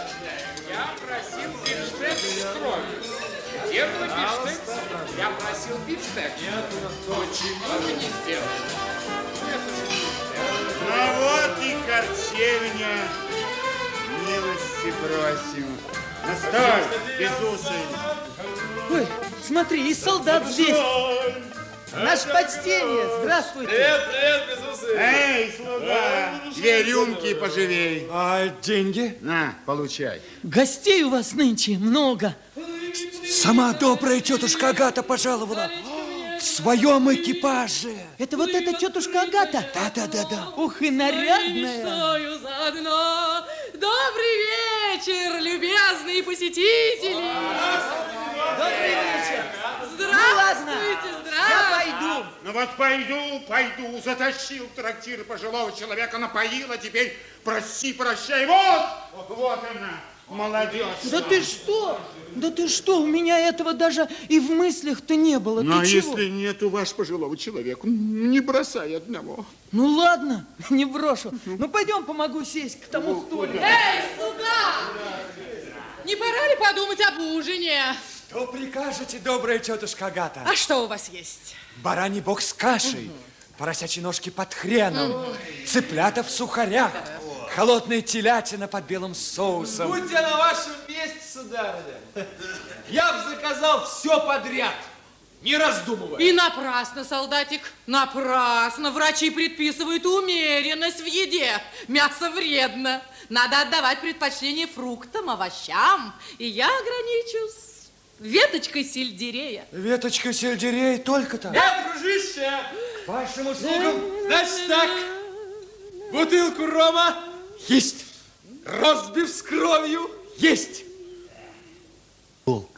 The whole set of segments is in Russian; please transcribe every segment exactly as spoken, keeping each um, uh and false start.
Я просил бифштекс с кровью. Где был бифштекс? Я просил бифштекс. Почему вы не сделали? Ну вот и харчевня. Милости просим. Настой, безусый. Ой, смотри, и солдат здесь. Наше почтение, здравствуйте. Привет, привет, безусый. Эй, слуга, две рюмки поживей. А деньги? На, получай. Гостей у вас нынче много. Сама добрая тетушка Агата пожаловала. В своем экипаже. Это вот эта тетушка Агата? Да, да, да, да. Ух, и нарядная. Заодно. Добрый вечер, любезные посетители. Добрый вечер. Здравствуйте, Я здравствуйте. пойду. Ну вот пойду, пойду. Затащил в трактир пожилого человека, напоил, а теперь прости, прощай. Вот, вот она, молодежь. Да ты что? Да ты что? У меня этого даже и в мыслях-то не было. Ну, а ты чего? если нет у вас пожилого человека, не бросай одного. Ну ладно, не брошу. Ну пойдем, помогу сесть к тому столику. Эй, слуга! Не пора ли подумать об ужине? Что прикажете, добрая тетушка Агата? А что у вас есть? Бараний бок с кашей, поросячьи ножки под хреном, цыплята в сухарях, холодная телятина под белым соусом. Будь я на вашем месте, сударыня, я бы заказал все подряд, не раздумывая. И напрасно, солдатик, напрасно. Врачи предписывают умеренность в еде. Мясо вредно. Надо отдавать предпочтение фруктам, овощам. И я ограничусь веточкой сельдерея. Веточка сельдерея только-то. Я, дружище, К вашим услугам. значит так, бутылку рома, Есть, ростбиф с кровью. есть. Волк.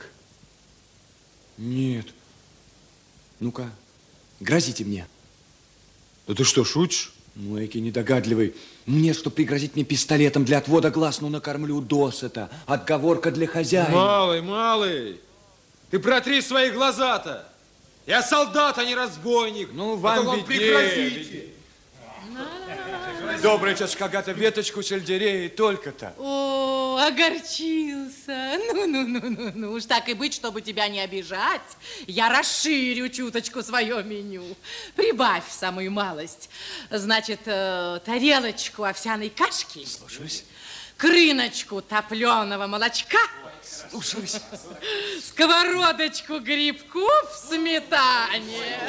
Нет. Ну-ка, грозите мне. Да ты что, шутишь? Ну, эки недогадливый. Мне, что пригрозить мне пистолетом для отвода глаз, ну, накормлю досыта. Отговорка для хозяина. Малый, малый, ты протри свои глаза-то. Я солдат, а не разбойник. Ну, А вам то вам виднее, пригрозите. Добрая тетушка Агата, веточку сельдерея и только-то. О, огорчился. Ну-ну-ну-ну-ну. Уж так и быть, чтобы тебя не обижать, я расширю чуточку свое меню. Прибавь самую малость. Значит, э, тарелочку овсяной кашки. Слушаюсь. Крыночку топленого молочка. Слушаюсь. Сковородочку грибков в сметане.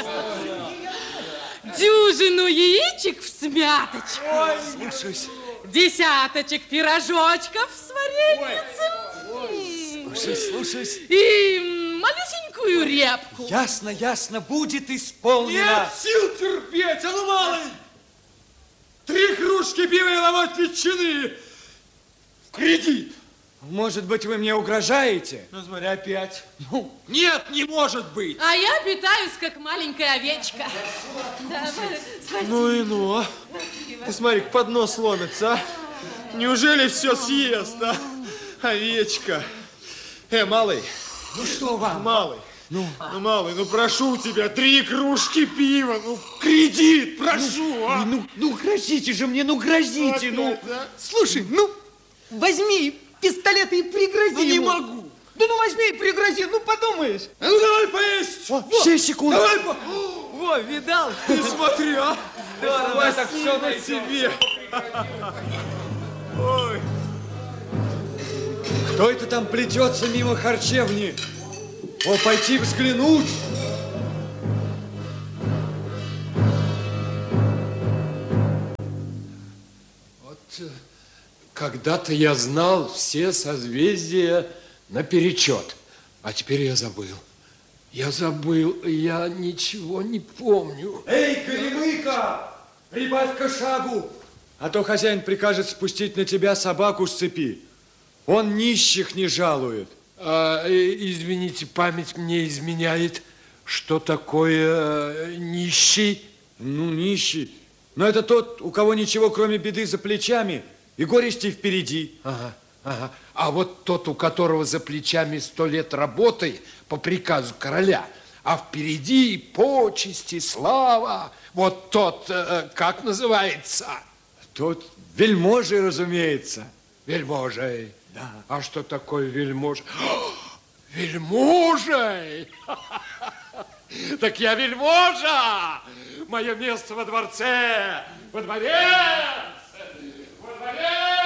Дюжину яичек в смяточку. Слушаюсь. Десяточек пирожочков с вареницем. Слушаюсь, слушаюсь. И малюсенькую репку. Ясно, ясно, будет исполнено. Нет сил терпеть, а ну, малый. Три кружки пива и ломоть ветчины. В кредит. Может быть, вы мне угрожаете? Ну, смотри, опять. Ну, нет, не может быть. А я питаюсь, как маленькая овечка. Да, спасибо. Ну и ну. Ты смотри, поднос ломится, а? Неужели все съест, а? Овечка. Э, малый. Ну что вам? Малый. Ну, ну, малый, ну прошу тебя, три кружки пива, ну, в кредит, прошу, а? Ну, ну, грозите же мне, ну, грозите, ну. Опять, да? Слушай, ну, возьми пистолет и пригрози Ну, не ему. могу. Да ну возьми и пригрози, ну подумаешь. А ну, давай поесть. О, все секунды. Давай, по... Во, видал? Ты смотри, а? Здорово, так все на себе. Ой. Кто это там плетется мимо харчевни? О, пойти взглянуть. Вот когда-то я знал все созвездия наперечет, а теперь я забыл. Я забыл, я ничего не помню. Эй, Горемыка, прибавь-ка шагу, а то хозяин прикажет спустить на тебя собаку с цепи. Он нищих не жалует. А, извините, память мне изменяет. Что такое э, нищий? Ну, нищий. Но это тот, у кого ничего, кроме беды за плечами и горести впереди. Ага, ага. А вот тот, у которого за плечами сто лет работы по приказу короля, а впереди почести, слава, вот тот, э, как называется? Тот вельможей, разумеется. Вельможей. Да. А что такое вельможа? Вельможей! Так я вельможа! Мое место во дворце, во дворе!